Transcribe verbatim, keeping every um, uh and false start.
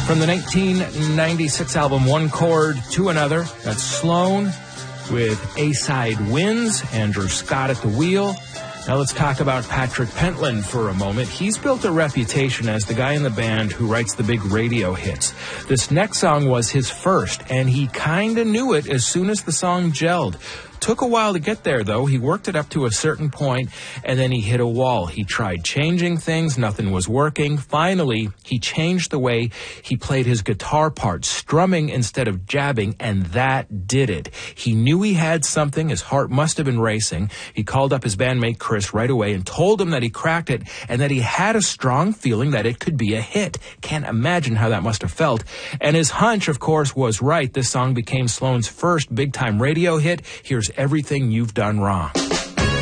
From the nineteen ninety-six album One Chord to Another, that's Sloan with A-Side Wins, Andrew Scott at the wheel. Now let's talk about Patrick Pentland for a moment. He's built a reputation as the guy in the band who writes the big radio hits. This next song was his first, and he kinda knew it as soon as the song gelled. Took a while to get there, though. He worked it up to a certain point, and then he hit a wall. He tried changing things. Nothing was working. Finally, he changed the way he played his guitar part, strumming instead of jabbing, and that did it. He knew he had something. His heart must have been racing. He called up his bandmate Chris right away and told him that he cracked it and that he had a strong feeling that it could be a hit. Can't imagine how that must have felt. And his hunch, of course, was right. This song became Sloan's first big-time radio hit. Here's Everything You've Done Wrong.